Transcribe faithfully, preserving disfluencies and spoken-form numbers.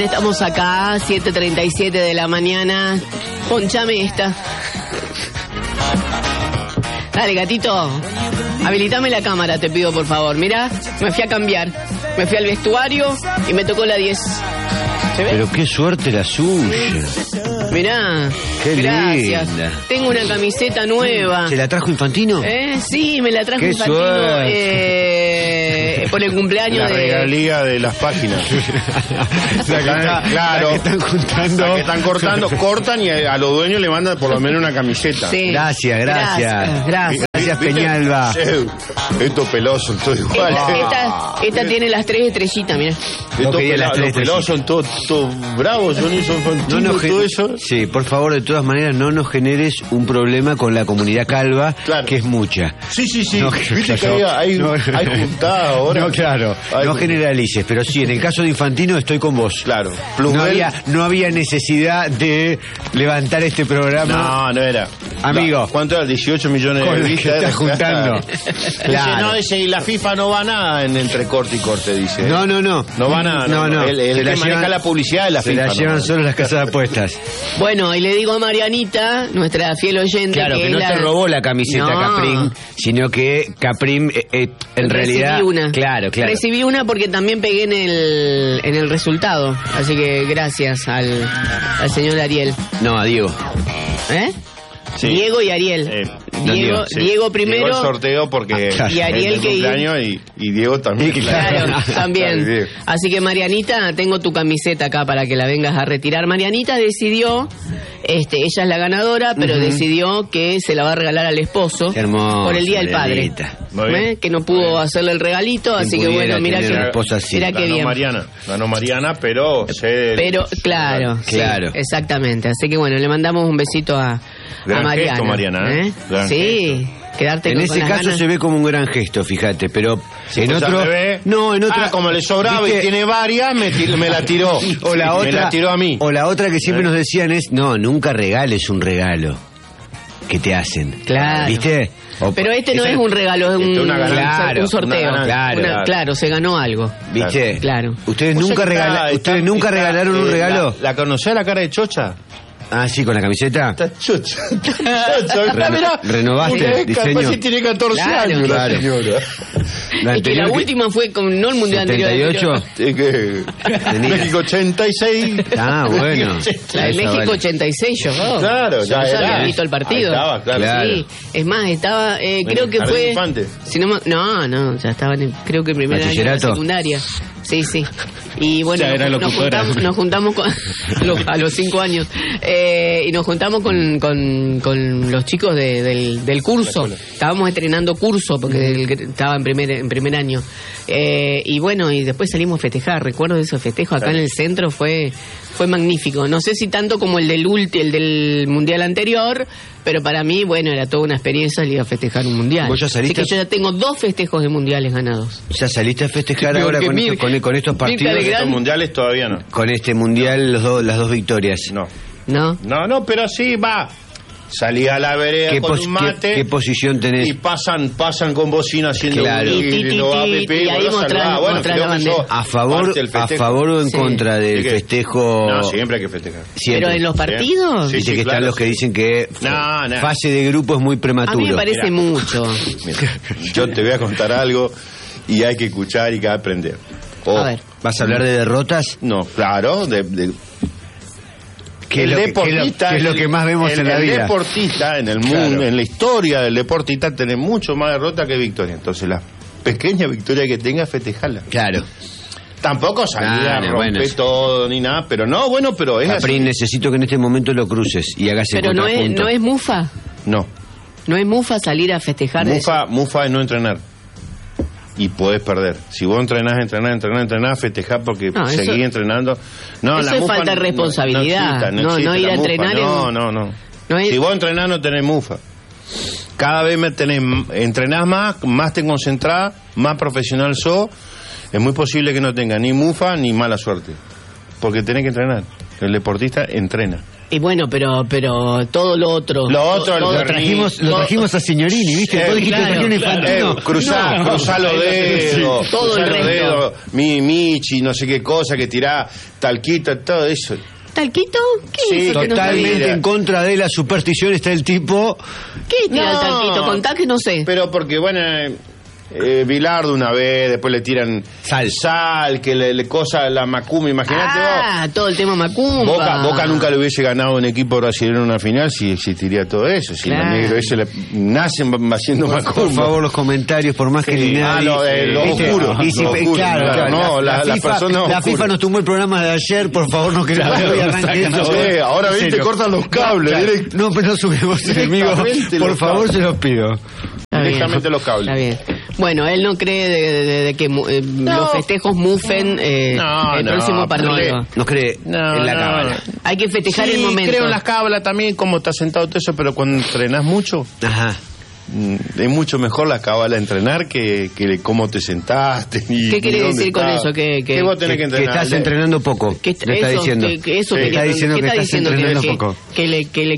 estamos acá, siete treinta y siete de la mañana. Ponchame esta. Dale, gatito. Habilitame la cámara, te pido, por favor. Mirá, me fui a cambiar. Me fui al vestuario y me tocó la diez. ¿Se ve? Pero qué suerte la suya. Mirá, qué gracias. linda. Tengo una camiseta nueva. ¿Se la trajo Infantino? ¿Eh? Sí, me la trajo qué Infantino eh, por el cumpleaños la de... La regalía de las páginas. la que está, claro. La que están juntando. La que están cortando, cortan y a los dueños le mandan por lo menos una camiseta. Sí. Gracias, gracias. Gracias, gracias. Gracias, ¿Viste? Peñalba. Estos pelosos son todos iguales. Esta, esta, esta tiene las tres estrellitas, mirá. Estos quería las pelados, tres los pelados son todos, todos bravos, son esos No nos todo gen- eso. Sí, por favor, de todas maneras, no nos generes un problema con la comunidad calva, Claro. que es mucha. Sí, sí, sí. No, Viste que no, hay, hay, no. hay juntada ahora. No, claro, Hay no jun- generalices, pero sí, en el caso de Infantino estoy con vos. Claro. No Plusbel- había, no había necesidad de levantar este programa. No, no era. Amigo. ¿Cuánto era? dieciocho millones Con de lo que vistas. estás juntando. Dice, Claro. no, dice, y la FIFA no va nada en entre corte y corte, dice. No, no, no. No va nada. No, no. El, el Se que la maneja llevan- la publicidad de la Se FIFA. la ¿no? llevan solo las casas de apuestas. Bueno, y le digo a Marianita, nuestra fiel oyente, Claro, que, es no la... te robó la camiseta No. Caprim, sino que Caprim, eh, eh, en Recibí realidad... una. Claro, claro. Recibí una porque también pegué en el, en el resultado. Así que gracias al, al señor Ariel. No, a Diego. ¿Eh? Sí. Diego y Ariel. Eh, Diego, Diego, sí. Diego primero. Diego el sorteo porque Ah, claro. Y Ariel es el que- cumpleaños y, y Diego también. Y Claro, Claro, también. Diego. Así que Marianita, tengo tu camiseta acá para que la vengas a retirar. Marianita decidió, este, ella es la ganadora, pero Ujú. decidió que se la va a regalar al esposo Qué hermoso, por el Día del Padre. Marianita. Muy bien. ¿Eh? Que no pudo hacerle el regalito, Quien así que pudiera bueno, mira tener que, una esposa así. mira qué Ganó bien. Mariana. Ganó Mariana, pero... Se, Pero claro, sí, Claro. exactamente. Así que bueno, le mandamos un besito a, a Gran Mariana. gesto, Mariana, ¿eh? Gran Sí, quedarte En con, ese con las caso ganas. se ve como un gran gesto, fíjate, pero en Pues otro... al revés. No, en otra... Ah, como le sobraba ¿viste? y tiene varias, me, ti- me la tiró. O la otra... Me la tiró a mí. O la otra que siempre ¿Eh? nos decían es, no, nunca regales un regalo que te hacen. Claro. ¿Viste? O- Pero este no Ese- es un regalo, es un, este es una ganancia, un una sorteo. ganancia. Claro, Una- claro. claro, se ganó algo. ¿Viste? Claro. ¿Ustedes O sea nunca, que regala- está- ¿ustedes está- nunca está, regalaron un eh, regalo? ¿La, la conocés la cara de Chocha? Ah, sí, con la camiseta. Está chocha. Chocha. Re- Mirá, renovaste porque el capaz diseño. que tiene catorce Claro, años claro. la señora. La Es que la anterior que- última fue con, no el mundial anterior. setenta y ocho. anterior. Es que Tenía. México ochenta y seis. Ah, bueno. La de Esa México vale. ochenta y seis llegó. Claro, ya Yo era. había visto el partido. Ahí estaba, claro. Claro. Sí, es más, estaba, eh, En creo el que Jardín fue... Infante. Si no, me- no, no, ya estaba en el, creo que el primer año de la ¿Bachillerato? secundaria. Sí, sí. Y bueno, Ya era nos, nos locutora. juntamos, nos juntamos con, lo- a los cinco años, eh, y nos juntamos con, con, con los chicos de- del, del curso. Estábamos estrenando curso porque el- estaba en primer, en primer año. Eh, y bueno, y después salimos a festejar. Recuerdo de esos festejos acá en el centro, fue fue magnífico. No sé si tanto como el del ulti, el del mundial anterior, pero para mí, bueno, era toda una experiencia salir a festejar un mundial. ¿Vos ya saliste? Así que yo ya tengo dos festejos de mundiales ganados. ¿Ya saliste a festejar Peor ahora que con, Mir- esto- con, con estos Mirta partidos? Legrand. Los mundiales todavía no. Con este mundial, los dos, las dos victorias. No. ¿No? No, no, pero sí, va. Salí a la vereda ¿Qué, con pos- un mate. qué- qué posición tenés? Y pasan, pasan con bocina haciendo Claro. un- Y ti, ti, lo va a ti, Pepe, y ahí vos lo mostrás- salvás. Bueno, mostrás creo la que sos bandera. ¿A favor, parte del a festejo. favor o en Sí. contra del ¿De qué? festejo? No, siempre hay que festejar. Siempre. Pero en los partidos... Sí, Viste que claro, están los que sí. dicen que No, no. fase de grupo es muy A prematuro. mí me parece Mira. mucho. Mira, yo te voy a contar algo y hay que escuchar y que aprender. O- A ver. ¿Vas a hablar de derrotas? No, claro, de, de- ¿Qué es el lo que- qué es lo- deportista, qué es lo el- que más vemos el- en la el vida? deportista en el mundo, Claro. en la historia del deportista, tiene mucho más derrota que victoria. Entonces, la pequeña victoria que tenga, festejarla. Claro. Tampoco salir a Claro, romper bueno. todo ni nada, pero no, bueno, pero es Caprín, así. necesito que en este momento lo cruces y hagas el Pero no es, contrapunto. no es mufa. No, No es mufa salir a festejar. de mufa, mufa es no entrenar. Y podés perder. Si vos entrenás, entrenás, entrenás, entrenás, festejás porque No, eso- seguís entrenando. No, eso la es mufa falta de no- no- responsabilidad. No, existe, No, existe no ir la a mufa. entrenar No, en- no, no. No es- Si vos entrenás no tenés mufa. Cada vez me tenés, entrenás más, más te concentrás, más profesional sos. Es muy posible que no tenga ni mufa ni mala suerte. Porque tenés que entrenar. El deportista entrena. Y bueno, pero pero todo lo otro. Lo otro, todo, el Lo trajimos, lo todo- trajimos a Signorini, ¿viste? Eh, Vos dijiste claro, Infantino, claro. Infantino. Eh, cruzá, No. cruzá los dedos, Todo cruzá el los resto. dedos, mi Michi, no sé qué cosa, que tirá talquita, todo eso. ¿Talquito? ¿Qué Sí, es eso que no Totalmente sabía? en contra de la superstición está el tipo. ¿Qué tira el No. talquito? Contá que no sé. Pero porque, bueno, eh, Bilardo una vez, después le tiran Sal. sal, que le, le cosa la macumba, imagínate vos. Ah, todo el tema Macumba. Boca, Boca nunca le hubiese ganado un equipo brasileño en una final si existiría todo eso. Si Claro. los negros ese le, nacen haciendo macumba. Por favor, los comentarios, por más que Sí. lineal. Ah, lo, eh, lo ¿viste? oscuro, Y si- lo oscuro, claro, claro. claro. No, la- la FIFA, persona la oscura. FIFA nos tomó el programa de ayer, por favor, no queremos Claro, que arranque sacan eso. a- Sí, ahora En viste, serio. cortan los cables, Claro. directo. No, pero no subimos enemigos. Directamente Por los favor, cables. se los pido. Está bien. Directamente los cables. Está bien. Bueno, él no cree de, de- de que mu- eh, los festejos mufen eh, No, el no, próximo partido. no. No cree No, en la no. cábala. Hay que festejar Sí, el momento. creo en las cábalas también, como está sentado todo eso, pero cuando entrenás mucho, Ajá. mm, es mucho mejor la cábala entrenar que, que cómo te sentaste. Ni, ¿Qué ni quiere dónde decir con estabas. eso? Que- que- vos tenés que, Que entrenar. estás entrenando poco. ¿Qué Le está eso, diciendo. que, que eso Sí. quería- Está diciendo ¿qué que está estás diciendo? entrenando que, poco. que le, que le